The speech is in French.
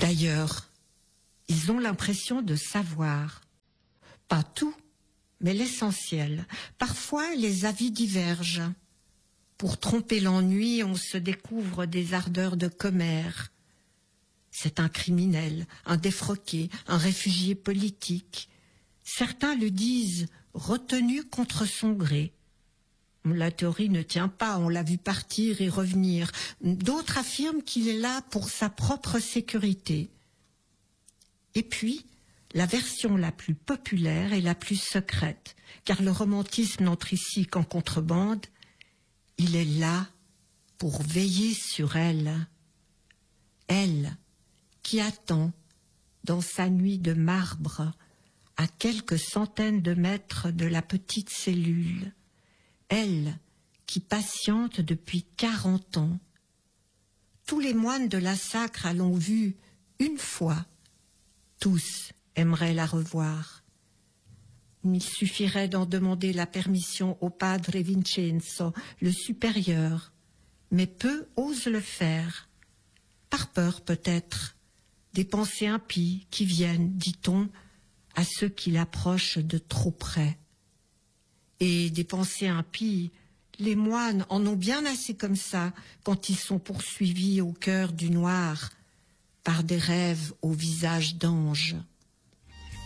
D'ailleurs, ils ont l'impression de savoir. Pas tout, mais l'essentiel. Parfois, les avis divergent. Pour tromper l'ennui, on se découvre des ardeurs de commère. C'est un criminel, un défroqué, un réfugié politique. Certains le disent retenu contre son gré. La théorie ne tient pas, on l'a vu partir et revenir. D'autres affirment qu'il est là pour sa propre sécurité. Et puis, la version la plus populaire et la plus secrète, car le romantisme n'entre ici qu'en contrebande, il est là pour veiller sur elle. Elle, qui attend, dans sa nuit de marbre, à quelques centaines de mètres de la petite cellule. Elle, qui patiente depuis 40 ans. Tous les moines de la Sacre l'ont vue une fois. Tous aimeraient la revoir. Il suffirait d'en demander la permission au padre Vincenzo, le supérieur, mais peu osent le faire. Par peur peut-être, des pensées impies qui viennent, dit-on, à ceux qui l'approchent de trop près. Et des pensées impies, les moines en ont bien assez comme ça quand ils sont poursuivis au cœur du noir par des rêves au visage d'ange.